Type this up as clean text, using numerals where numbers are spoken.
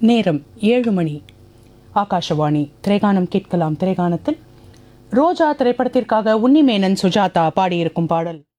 நேரம் 7 மணி. ஆகாஷவாணி. திரைகானம் கேட்கலாம். திரைகானத்தில் ரோஜா திரைப்படத்திற்காக உன்னிமேனன் சுஜாதா பாடியிருக்கும் பாடல்.